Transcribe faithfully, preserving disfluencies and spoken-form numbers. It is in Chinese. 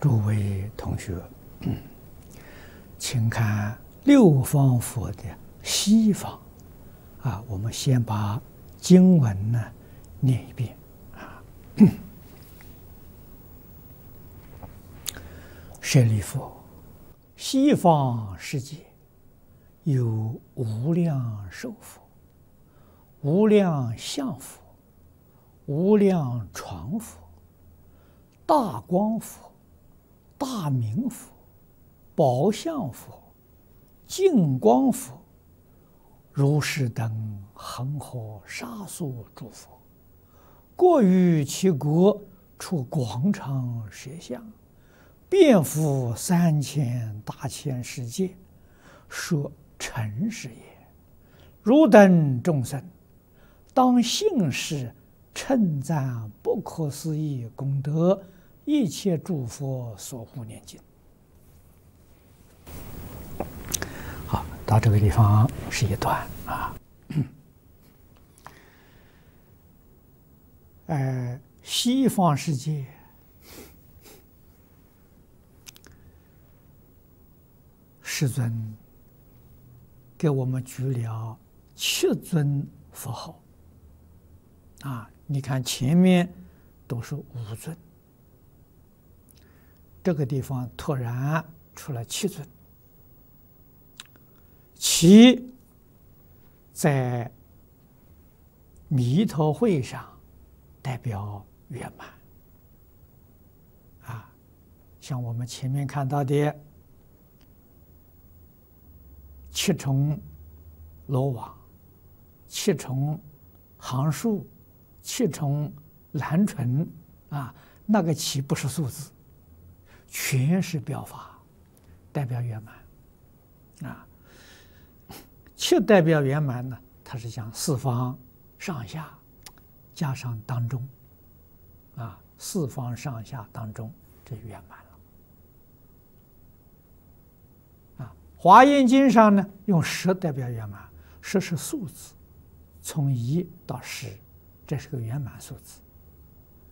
诸位同学，嗯，请看六方佛的西方啊，我们先把经文呢念一遍啊。舍利弗，西方世界有无量寿佛、无量相佛、无量传佛、大光佛、大明佛、宝相佛、净光佛，如是等恒河沙数诸佛，各于其国出广长舌相，遍覆三千大千世界，说诚实也。汝等众生，当信是称赞不可思议功德，一切诸佛所护念经。好，到这个地方是一段啊。呃，西方世界世尊给我们举了七尊佛号啊，你看前面都是五尊，这个地方突然出了七尊，七在弥陀会上代表圆满啊，像我们前面看到的七重罗网、七重行树、七重蓝唇啊，那个七不是数字，全是表法，代表圆满啊。七代表圆满呢，它是讲四方上下加上当中啊，四方上下当中这圆满了啊。华严经上呢，用十代表圆满，十是数字，从一到十，这是个圆满数字。